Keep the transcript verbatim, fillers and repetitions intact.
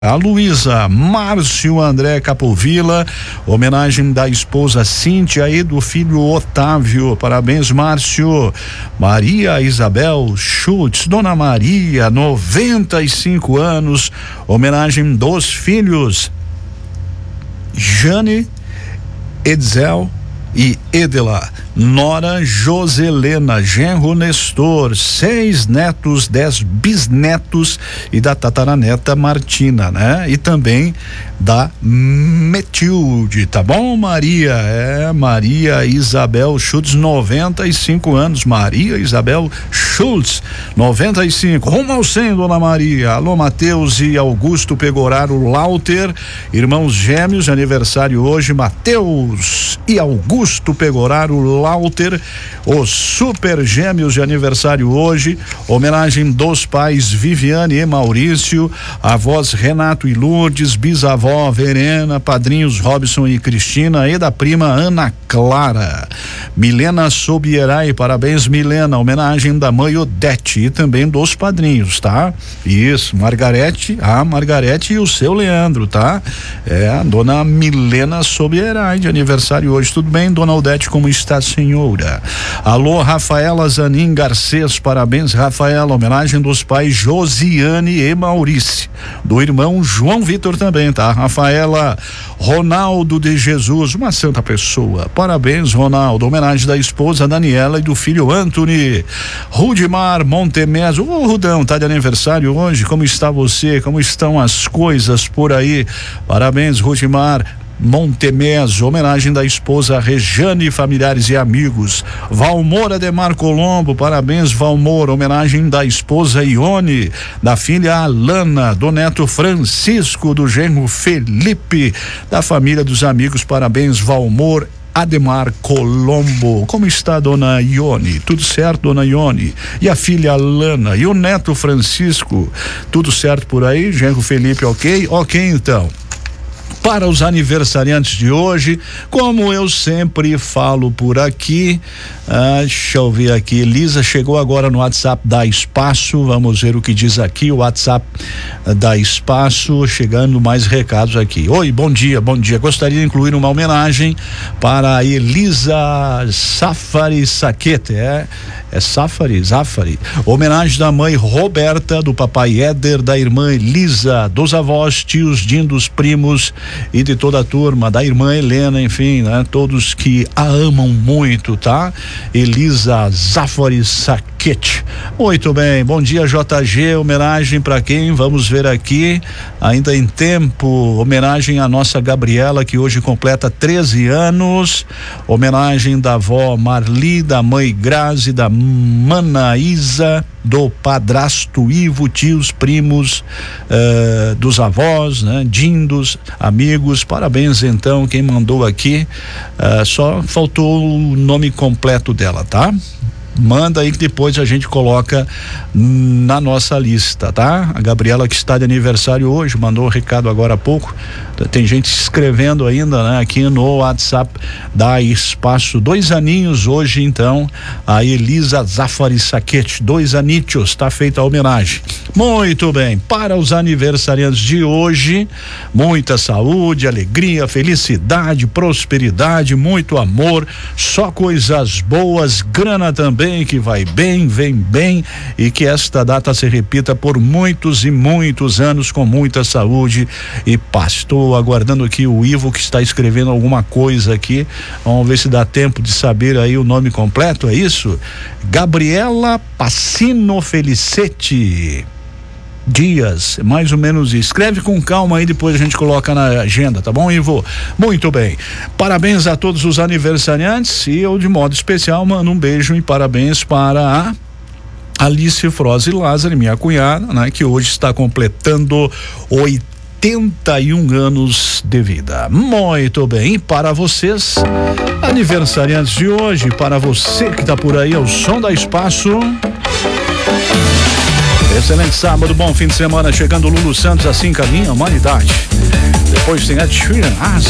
A Luísa, Márcio André Capovilla, homenagem da esposa Cíntia e do filho Otávio. Parabéns, Márcio. Maria Isabel Schultz, Dona Maria, noventa e cinco anos, homenagem dos filhos Jane, Edsel e Edela. Nora Joselena, genro Nestor, seis netos, dez bisnetos e da tataraneta Martina, né? E também da Metilde, tá bom, Maria? É, Maria Isabel Schultz, noventa e cinco anos, Maria Isabel Schultz, noventa e cinco, rumo ao cem, Dona Maria. Alô, Mateus e Augusto Pegoraro Lauter, irmãos gêmeos, aniversário hoje, Mateus e Augusto Pegoraro Lauter, os super gêmeos de aniversário hoje, homenagem dos pais Viviane e Maurício, avós Renato e Lourdes, bisavó Verena, padrinhos Robson e Cristina e da prima Ana Clara. Milena Sobierai, parabéns, Milena, homenagem da mãe Odete e também dos padrinhos, tá? Isso, Margarete, a Margarete e o seu Leandro, tá? É a dona Milena Sobierai de aniversário hoje, tudo bem, dona Odete, como está a senhora? Alô, Rafaela Zanin Garcês, parabéns, Rafaela, homenagem dos pais Josiane e Maurício, do irmão João Vitor também, tá? Rafaela Ronaldo de Jesus, uma santa pessoa, parabéns, Ronaldo, homenagem da esposa Daniela e do filho Anthony. Rudimar Montemés, ô Rudão, tá de aniversário hoje, como está você, como estão as coisas por aí? Parabéns, Rudimar Montemés, homenagem da esposa Rejane, familiares e amigos. Valmor Ademar Colombo, parabéns, Valmor, homenagem da esposa Ione, da filha Alana, do neto Francisco, do genro Felipe, da família dos amigos, parabéns, Valmor Ademar Colombo. Como está a dona Ione? Tudo certo, dona Ione? E a filha Alana e o neto Francisco, tudo certo por aí? Genro Felipe, ok? Ok, então. Para os aniversariantes de hoje, como eu sempre falo por aqui, ah, deixa eu ver aqui, Elisa chegou agora no WhatsApp da Espaço, vamos ver o que diz aqui, o WhatsApp da Espaço, chegando mais recados aqui. Oi, bom dia, bom dia, gostaria de incluir uma homenagem para a Elisa Safari Saquete, é, é Safari, Zafari, homenagem da mãe Roberta, do papai Éder, da irmã Elisa, dos avós, tios, dindos, primos e de toda a turma, da irmã Helena, enfim, né? Todos que a amam muito, tá? Elisa Zafari Saquete. Muito bem, bom dia, J G, homenagem para quem? Vamos ver aqui, ainda em tempo, homenagem à nossa Gabriela, que hoje completa treze anos, homenagem da avó Marli, da mãe Grazi, da mana Isa, do padrasto Ivo, tios, primos, uh, dos avós, né? Dindos, amigos, parabéns então, quem mandou aqui, uh, só faltou o nome completo dela, tá? Manda aí que depois a gente coloca na nossa lista, tá? A Gabriela, que está de aniversário hoje, mandou um recado agora há pouco, tem gente escrevendo ainda, né? Aqui no WhatsApp da Espaço, dois aninhos hoje então, a Elisa Zafari Saquete, dois anitos, tá feita a homenagem. Muito bem, para os aniversariantes de hoje, muita saúde, alegria, felicidade, prosperidade, muito amor, só coisas boas, grana também, que vai bem, vem bem, e que esta data se repita por muitos e muitos anos com muita saúde e paz. Estou aguardando aqui o Ivo, que está escrevendo alguma coisa aqui, vamos ver se dá tempo de saber aí o nome completo, é isso? Gabriela Passino Felicete Dias, mais ou menos isso. Escreve com calma aí, depois a gente coloca na agenda, tá bom, Ivo? Muito bem, parabéns a todos os aniversariantes e eu, de modo especial, mando um beijo e parabéns para a Alice Froze Lázaro, minha cunhada, né, que hoje está completando oitenta e um anos de vida. Muito bem, e para vocês, aniversariantes de hoje, para você que está por aí, ao som da Espaço. Excelente sábado, bom fim de semana, chegando Lulu Santos, assim caminha a humanidade. Depois tem a Sheeran, As